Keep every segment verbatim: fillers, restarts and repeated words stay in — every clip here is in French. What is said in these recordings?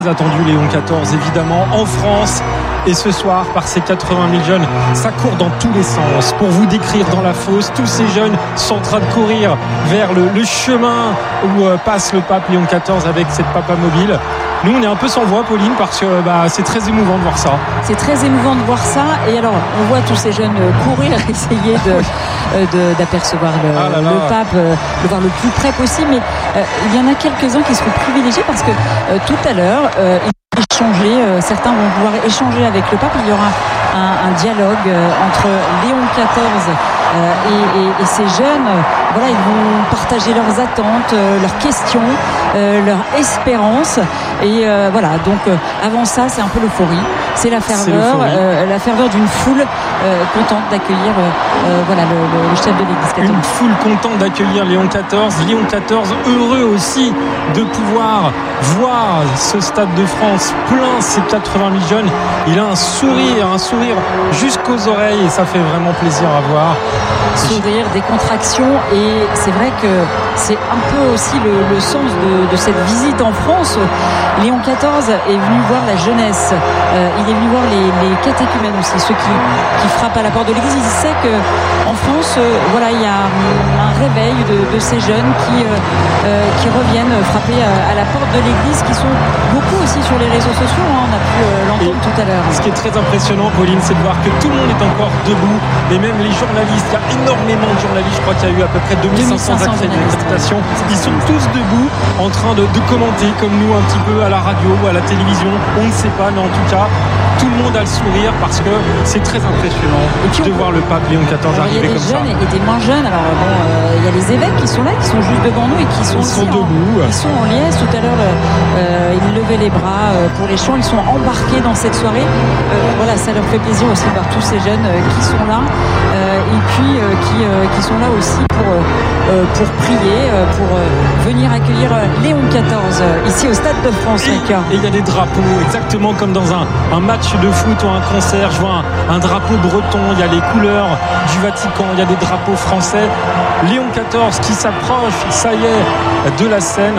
Attendu Léon quatorze évidemment en France et ce soir par ces quatre-vingt mille jeunes, ça court dans tous les sens. Pour vous décrire dans la fosse, tous ces jeunes sont en train de courir vers le, le chemin où euh, passe le pape Léon quatorze avec cette papa mobile. Nous on est un peu sans voix, Pauline, parce que bah, c'est très émouvant de voir ça. C'est très émouvant de voir ça. Et alors on voit tous ces jeunes courir, essayer de, euh, de, d'apercevoir le, ah là là. le pape, euh, le voir le plus près possible. Mais euh, il y en a quelques-uns qui seront privilégiés parce que euh, tout à l'heure euh, échanger, euh, certains vont pouvoir échanger avec le pape. Il y aura un, un dialogue euh, entre Léon quatorze euh, et, et, et ces jeunes. Voilà, ils vont partager leurs attentes, euh, leurs questions, euh, leur espérance. Et euh, voilà, donc euh, avant ça, c'est un peu l'euphorie. C'est la ferveur, c'est euh, la ferveur d'une foule euh, contente d'accueillir euh, euh, voilà, le, le, le chef de l'Église catholique. Une foule contente d'accueillir Léon quatorze. Léon quatorze heureux aussi de pouvoir voir ce Stade de France plein, ces quatre-vingt mille jeunes. Il a un sourire, un sourire jusqu'aux oreilles et ça fait vraiment plaisir à voir. Sourire, des contractions, et c'est vrai que c'est un peu aussi le, le sens de, de cette visite en France. Léon quatorze est venu voir la jeunesse, euh, il est venu voir les, les catéchumènes aussi, ceux qui, qui frappent à la porte de l'église. Il sait qu'en France, euh, voilà, il y a un réveil de, de ces jeunes qui, euh, euh, qui reviennent frapper à, à la porte de l'église, qui sont beaucoup aussi sur les réseaux sociaux, hein, on a pu euh, l'entendre et tout à l'heure. Ce qui est très impressionnant, Pauline, c'est de voir que tout le monde est encore debout, et même les journalistes, il y a énormément de journalistes, je crois qu'il y a eu à peu près deux mille cinq cents accréditations, ils sont tous debout en train de, de commenter comme nous un petit peu à la radio ou à la télévision, on ne sait pas, mais en tout cas tout le monde a le sourire parce que c'est très impressionnant puis, de voir le pape Léon quatorze arriver comme ça. Il y a des jeunes et des moins jeunes. Alors bon, euh, il y a les évêques qui sont là, qui sont juste devant nous et qui sont, ils sont debout. En, ils sont en liesse. Tout à l'heure, euh, ils levaient les bras euh, pour les chants. Ils sont embarqués dans cette soirée. Euh, voilà, ça leur fait plaisir aussi de voir tous ces jeunes euh, qui sont là euh, et puis euh, qui, euh, qui sont là aussi pour, euh, pour prier, euh, pour euh, venir accueillir euh, Léon quatorze euh, ici au Stade de France. Et il y a des drapeaux, exactement comme dans un, un match de foot ou un concert. Je vois un, un drapeau breton, il y a les couleurs du Vatican, il y a des drapeaux français. Léon quatorze qui s'approche, ça y est, de la scène,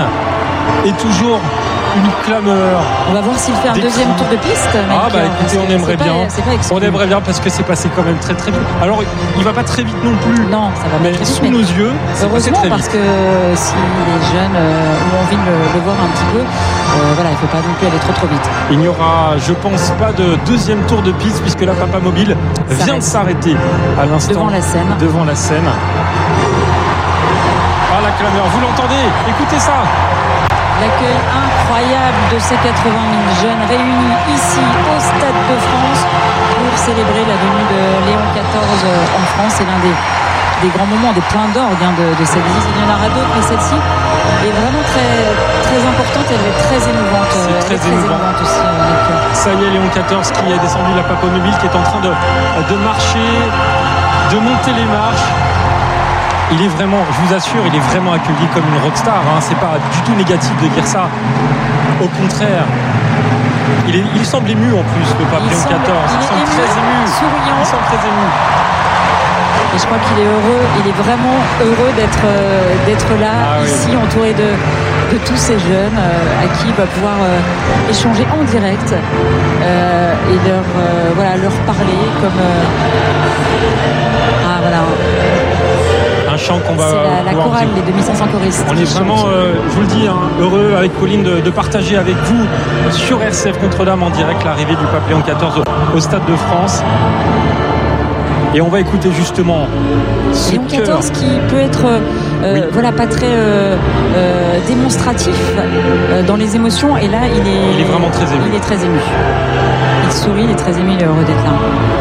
et toujours une clameur. On va voir s'il fait un deuxième tour de piste. Ah bah écoutez, on aimerait bien. Pas, on aimerait bien parce que c'est passé quand même très très vite. Alors il va pas très vite non plus. Non, ça va pas mais très vite. Sous mais nos yeux, c'est passé très vite. Parce que si les jeunes euh, ont envie de le, le voir un petit peu, euh, voilà, il faut pas non plus aller trop trop vite. Il n'y aura, je pense, pas de deuxième tour de piste puisque la papa mobile ça vient reste. de s'arrêter à l'instant devant la scène. Devant la scène. Ah la clameur, vous l'entendez? Écoutez ça. L'accueil incroyable de ces quatre-vingt mille jeunes réunis ici au Stade de France pour célébrer la venue de Léon quatorze en France. C'est l'un des, des grands moments, des points d'orgue hein, de, de cette visite. Il y en aura d'autres, mais celle-ci est vraiment très, très importante. Elle est très émouvante. C'est très, très émouvant. émouvante aussi. Avec... Ça y est, Léon quatorze qui est descendu de la papa mobile, qui est en train de, de marcher, de monter les marches. Il est vraiment, je vous assure, il est vraiment accueilli comme une rockstar. Hein. C'est pas du tout négatif de dire ça. Au contraire, il, est, il semble ému en plus, le pape Léon quatorze. Il, il semble ému, très ému. Souriant. Il semble très ému. Et je crois qu'il est heureux, il est vraiment heureux d'être, euh, d'être là, ah, ici, oui. entouré de, de tous ces jeunes euh, à qui il va pouvoir euh, échanger en direct euh, et leur, euh, voilà, leur parler comme. Euh... Ah voilà. Un chant qu'on va. C'est la, la chorale, les deux mille cinq cents choristes. On est vraiment, euh, je vous le dis, hein, heureux avec Pauline de, de partager avec vous sur R C F Notre-Dame en direct l'arrivée du pape Léon quatorze au, au Stade de France. Et on va écouter justement ce Léon quatorze qui peut être euh, oui. voilà, pas très euh, euh, démonstratif euh, dans les émotions. Et là, il est, il est vraiment très ému. Il est très ému. Il sourit, il est très ému, il est heureux d'être là.